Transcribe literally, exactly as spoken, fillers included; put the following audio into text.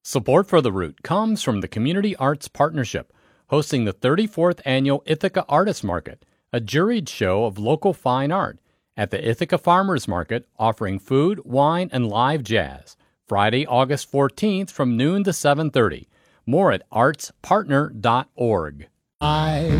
Support for The Root comes from the Community Arts Partnership, hosting the thirty-fourth Annual Ithaca Artist Market, a juried show of local fine art, at the Ithaca Farmers Market, offering food, wine, and live jazz. Friday, August fourteenth from noon to seven thirty. More at arts partner dot org. I